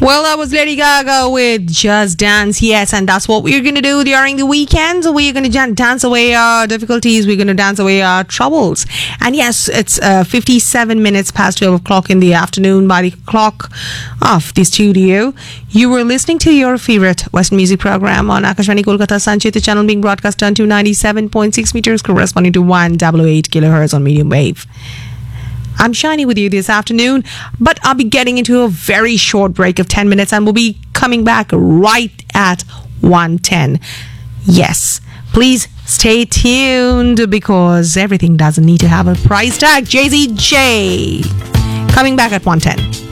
Well, that was Lady Gaga with Just Dance. Yes, and that's what we're going to do during the weekends. We're going to dance away our difficulties. We're going to dance away our troubles. And yes, it's 57 minutes past 12 o'clock in the afternoon by the clock of the studio. You were listening to your favorite Western music program on Akashvani Kolkata Sanchita channel, being broadcast on 297.6 meters, corresponding to 188 kilohertz on medium wave. I'm Shiny with you this afternoon, but I'll be getting into a very short break of 10 minutes and we'll be coming back right at 1:10. Yes, please stay tuned because everything doesn't need to have a price tag. Jay-Z J coming back at 1:10.